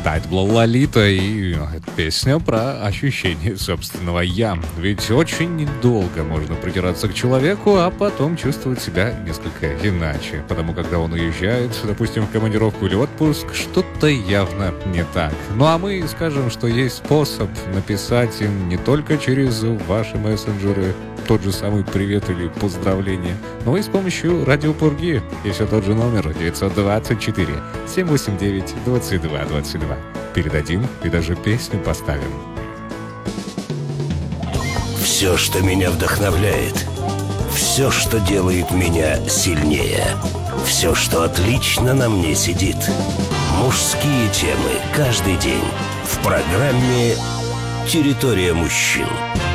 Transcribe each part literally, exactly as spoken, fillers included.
Да, это была Лолита, и песня про ощущение собственного «я». Ведь очень недолго можно придираться к человеку, а потом чувствовать себя несколько иначе. Потому когда он уезжает, допустим, в командировку или отпуск, что-то явно не так. Ну а мы скажем, что есть способ написать им не только через ваши мессенджеры тот же самый привет или поздравление, но и с помощью радиопурги. И все тот же номер девятьсот двадцать четыре семь восемь девять двадцать два двадцать два. Передадим и даже песню поставим. Все, что меня вдохновляет, все, что делает меня сильнее, все, что отлично на мне сидит. Мужские темы каждый день в программе «Территория мужчин».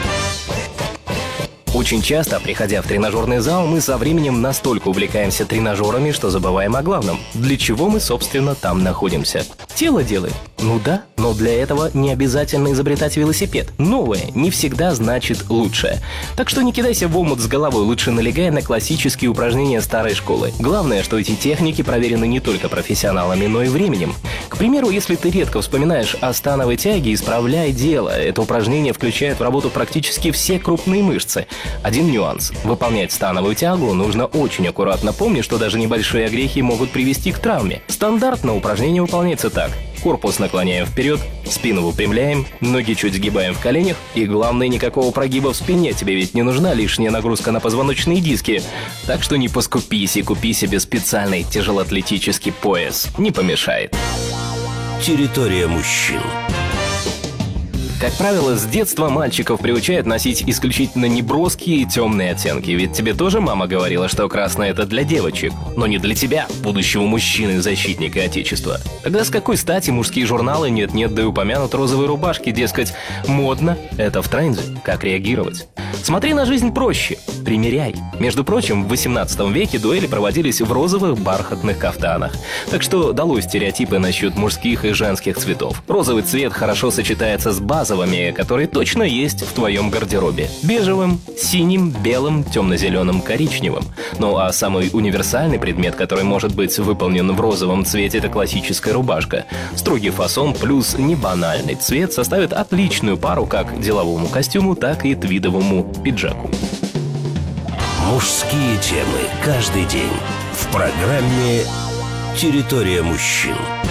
Очень часто, приходя в тренажерный зал, мы со временем настолько увлекаемся тренажерами, что забываем о главном. Для чего мы, собственно, там находимся? Тело делает. Ну да, но для этого не обязательно изобретать велосипед. Новое не всегда значит лучшее. Так что не кидайся в омут с головой, лучше налегай на классические упражнения старой школы. Главное, что эти техники проверены не только профессионалами, но и временем. К примеру, если ты редко вспоминаешь о становой тяге, исправляй дело. Это упражнение включает в работу практически все крупные мышцы. Один нюанс. Выполнять становую тягу нужно очень аккуратно. Помни, что даже небольшие огрехи могут привести к травме. Стандартно упражнение выполняется так. Корпус наклоняем вперед, спину выпрямляем, ноги чуть сгибаем в коленях. И главное, никакого прогиба в спине. Тебе ведь не нужна лишняя нагрузка на позвоночные диски. Так что не поскупись и купи себе специальный тяжелоатлетический пояс. Не помешает. Территория мужчин. Как правило, с детства мальчиков приучают носить исключительно неброские и темные оттенки. Ведь тебе тоже мама говорила, что красное — это для девочек, но не для тебя, будущего мужчины, защитника Отечества. Тогда с какой стати мужские журналы нет-нет, да и упомянут розовые рубашки, дескать, модно, это в тренде, как реагировать? Смотри на жизнь проще, примеряй. Между прочим, в восемнадцатом веке дуэли проводились в розовых бархатных кафтанах. Так что долой стереотипы насчет мужских и женских цветов. Розовый цвет хорошо сочетается с базовыми, которые точно есть в твоем гардеробе. Бежевым, синим, белым, темно-зеленым, коричневым. Ну а самый универсальный предмет, который может быть выполнен в розовом цвете, это классическая рубашка. Строгий фасон плюс небанальный цвет составит отличную пару как деловому костюму, так и твидовому пиджаку. Мужские темы каждый день в программе «Территория мужчин».